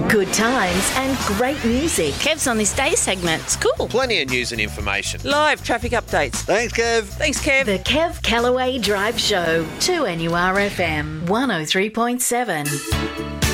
Good times and great music. Kev's on this day segment. It's cool. Plenty of news and information. Live traffic updates. Thanks, Kev. Thanks, Kev. The Kev Callaway Drive Show, 2NURFM 103.7.